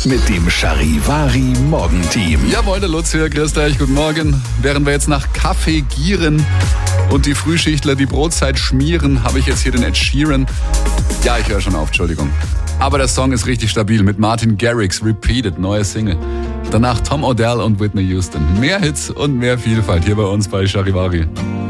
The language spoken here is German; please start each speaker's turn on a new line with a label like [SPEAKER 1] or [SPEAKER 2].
[SPEAKER 1] mit dem Charivari Morgenteam.
[SPEAKER 2] Jawohl, der Lutz hier, grüßt euch, guten Morgen. Während wir jetzt nach Kaffee gieren und die Frühschichtler die Brotzeit schmieren, habe ich jetzt hier den Ed Sheeran. Ja, ich höre schon auf, Entschuldigung. Aber der Song ist richtig stabil mit Martin Garrix, Repeated, neue Single. Danach Tom Odell und Whitney Houston. Mehr Hits und mehr Vielfalt hier bei uns bei Charivari.